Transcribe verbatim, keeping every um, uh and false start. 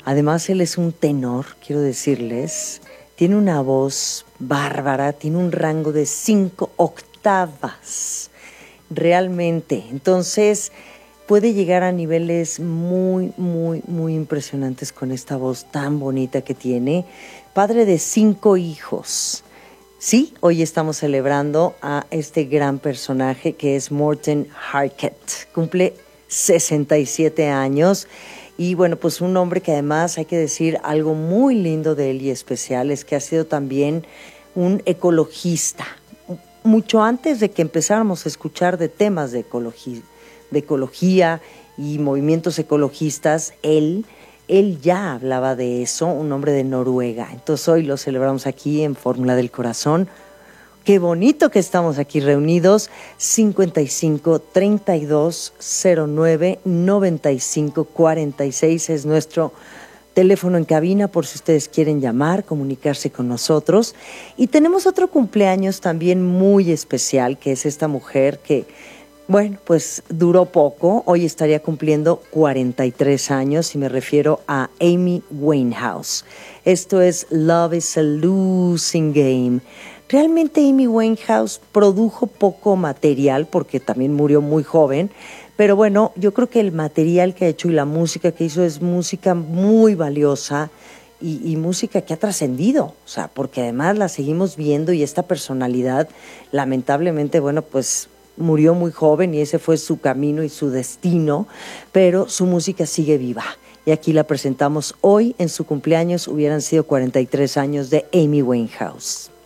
Además, él es un tenor, quiero decirles. Tiene una voz bárbara, tiene un rango de cinco octavas, realmente. Entonces, puede llegar a niveles muy, muy, muy impresionantes con esta voz tan bonita que tiene. Padre de cinco hijos. Sí, hoy estamos celebrando a este gran personaje que es Morten Harket. Cumple sesenta y siete años. Y bueno, pues un hombre que además hay que decir algo muy lindo de él y especial es que ha sido también un ecologista. Mucho antes de que empezáramos a escuchar de temas de ecología, de ecología y movimientos ecologistas, él, él ya hablaba de eso, un hombre de Noruega. Entonces hoy lo celebramos aquí en Fórmula del Corazón. Qué bonito que estamos aquí reunidos. cincuenta y cinco, treinta y dos, cero nueve, noventa y cinco, cuarenta y seis es nuestro teléfono en cabina por si ustedes quieren llamar, comunicarse con nosotros. Y tenemos otro cumpleaños también muy especial, que es esta mujer que, bueno, pues duró poco. Hoy estaría cumpliendo cuarenta y tres años y me refiero a Amy Winehouse. Esto es Love is a Losing Game. Realmente Amy Winehouse produjo poco material porque también murió muy joven, pero bueno, yo creo que el material que ha hecho y la música que hizo es música muy valiosa y, y música que ha trascendido, o sea, porque además la seguimos viendo y esta personalidad, lamentablemente, bueno, pues murió muy joven y ese fue su camino y su destino, pero su música sigue viva. Y aquí la presentamos hoy en su cumpleaños, hubieran sido cuarenta y tres años de Amy Winehouse.